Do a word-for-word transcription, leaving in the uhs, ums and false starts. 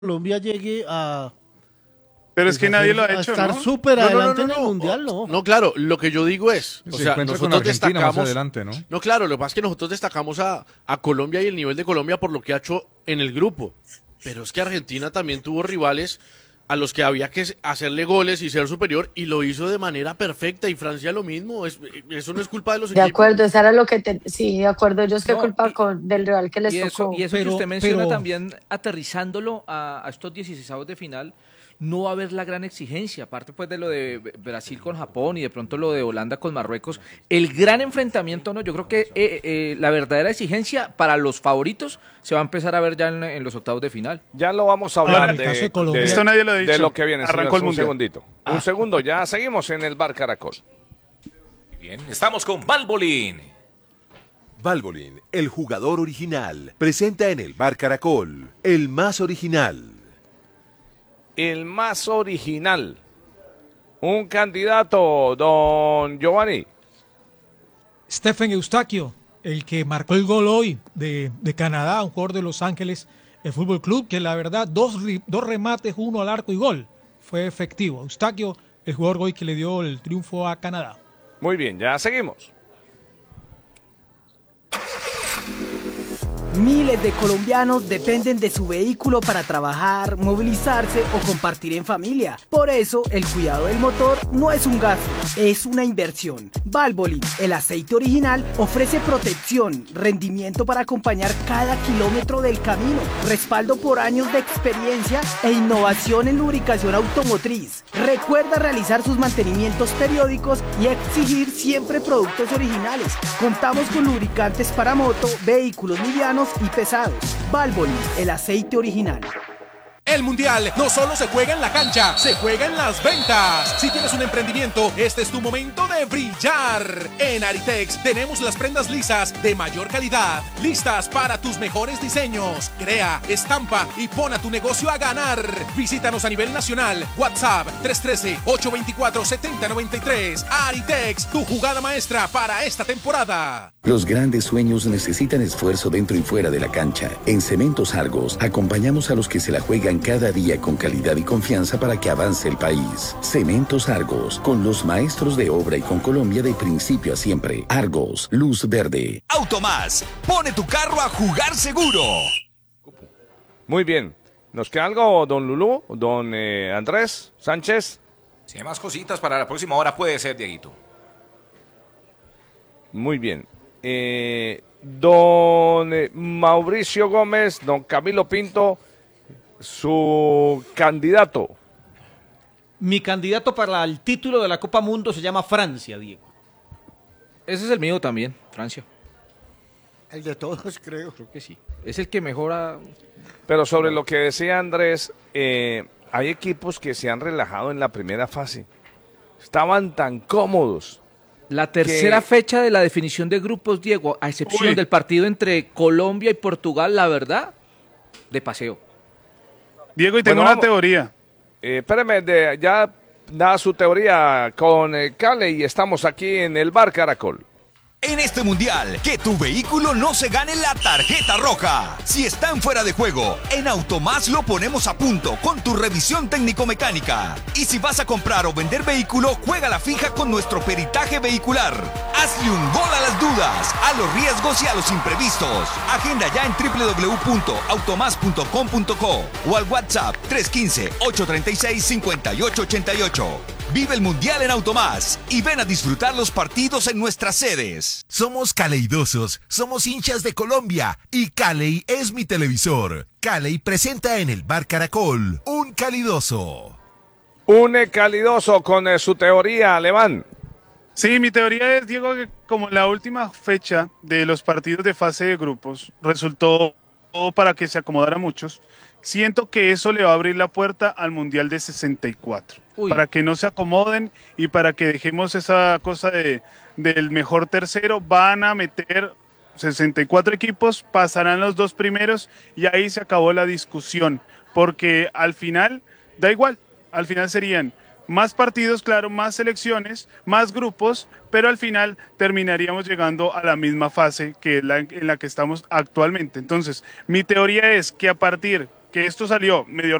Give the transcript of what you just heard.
Colombia llegue a, Pero es pues, que a nadie ser- lo ha a hecho, estar ¿no? súper No, no, no, adelante no, en el no. Mundial, no. No, claro, lo que yo digo es, o Se sea, encuentra con nosotros Argentina más destacamos, adelante, ¿no? no, claro, lo que pasa es que nosotros destacamos a, a Colombia y el nivel de Colombia por lo que ha hecho en el grupo, pero es que Argentina también tuvo rivales a los que había que hacerle goles y ser superior, y lo hizo de manera perfecta, y Francia lo mismo, es, eso no es culpa de los De equipos. acuerdo, esa era lo que te... Sí, de acuerdo, ellos qué No, culpa y- con, del rival que les Y eso, tocó. y eso que Pero- usted menciona pero- también, aterrizándolo a, a estos dieciséis de final, no va a haber la gran exigencia, aparte pues de lo de Brasil con Japón y de pronto lo de Holanda con Marruecos, el gran enfrentamiento, no, yo creo que eh, eh, la verdadera exigencia para los favoritos se va a empezar a ver ya en, en los octavos de final. Ya lo vamos a Ahora, hablar en de, el caso de Colombia- de- Esto nadie lo ha dicho. de lo que viene. Arrancó el señores, un Mundial. segundito. Un segundo, ya seguimos en el Bar Caracol. Bien, estamos con Valvoline. Valvoline, el jugador original, presenta en el Bar Caracol, el más original. El más original. Un candidato, don Giovanni. Stephen Eustaquio, el que marcó el gol hoy de, de Canadá, un jugador de Los Ángeles el Fútbol Club, que la verdad, dos, ri- dos remates, uno al arco y gol. Fue efectivo. Eustaquio, el jugador hoy que le dio el triunfo a Canadá. Muy bien, ya seguimos. Miles de colombianos dependen de su vehículo para trabajar, movilizarse o compartir en familia. Por eso, el cuidado del motor no es un gasto, es una inversión. Valvoline, el aceite original, ofrece protección, rendimiento para acompañar cada kilómetro del camino, respaldo por años de experiencia e innovación en lubricación automotriz. Recuerda realizar sus mantenimientos periódicos y exigir siempre productos originales. Contamos con lubricantes para moto, vehículos livianos y pesados. Valvoline, el aceite original. El Mundial no solo se juega en la cancha, se juega en las ventas. Si tienes un emprendimiento, este es tu momento de brillar. En Aritex tenemos las prendas lisas de mayor calidad, listas para tus mejores diseños. Crea, estampa y pon a tu negocio a ganar. Visítanos a nivel nacional. WhatsApp tres uno tres, ocho dos cuatro, siete cero nueve tres. Aritex, tu jugada maestra para esta temporada. Los grandes sueños necesitan esfuerzo dentro y fuera de la cancha. En Cementos Argos acompañamos a los que se la juegan cada día con calidad y confianza para que avance el país. Cementos Argos, con los maestros de obra y con Colombia de principio a siempre. Argos, luz verde. Automás, pone tu carro a jugar seguro. Muy bien. ¿Nos queda algo, don Lulú, don eh, Andrés Sánchez? Si hay más cositas para la próxima hora puede ser, Dieguito. Muy bien. Eh, don eh, Mauricio Gómez, don Camilo Pinto, su candidato. Mi candidato para el título de la Copa Mundo se llama Francia, Diego. Ese es el mío también, Francia. El de todos, creo. Creo que sí. Es el que mejora. Pero sobre lo que decía Andrés, eh, hay equipos que se han relajado en la primera fase. Estaban tan cómodos. La tercera que... fecha de la definición de grupos, Diego, a excepción Uy. del partido entre Colombia y Portugal, la verdad, de paseo. Diego, y tengo Bueno, una vamos. teoría. Eh, espéreme, de, ya da su teoría con eh, Cale y estamos aquí en el Bar Caracol. En este mundial, que tu vehículo no se gane la tarjeta roja. Si están fuera de juego, en Automás lo ponemos a punto con tu revisión técnico-mecánica. Y si vas a comprar o vender vehículo, juega la fija con nuestro peritaje vehicular. Hazle un gol a las dudas, a los riesgos y a los imprevistos. Agenda ya en doble u doble u doble u punto automás punto com punto co o al WhatsApp tres uno cinco, ocho tres seis, cinco ocho ocho ocho. Vive el Mundial en Automás y ven a disfrutar los partidos en nuestras sedes. Somos caleidosos, somos hinchas de Colombia y Caley es mi televisor. Caley presenta en el Bar Caracol un calidoso. Un eh, calidoso con eh, su teoría, Alemán. Sí, mi teoría es, Diego, que como la última fecha de los partidos de fase de grupos resultó para que se acomodara a muchos, siento que eso le va a abrir la puerta al Mundial de sesenta y cuatro. Uy. Para que no se acomoden y para que dejemos esa cosa de, del mejor tercero. Van a meter sesenta y cuatro equipos, pasarán los dos primeros y ahí se acabó la discusión. Porque al final, da igual, al final serían más partidos, claro, más selecciones, más grupos, pero al final terminaríamos llegando a la misma fase que es la en la que estamos actualmente. Entonces, mi teoría es que a partir que esto salió medio